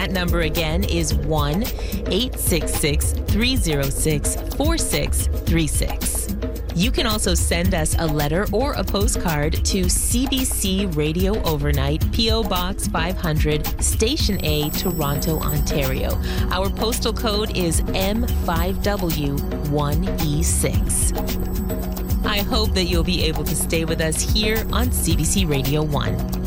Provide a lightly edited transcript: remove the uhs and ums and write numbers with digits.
That number again is 1-866-306-4636. You can also send us a letter or a postcard to CBC Radio Overnight, P.O. Box 500, Station A, Toronto, Ontario. Our postal code is M5W1E6. I hope that you'll be able to stay with us here on CBC Radio 1.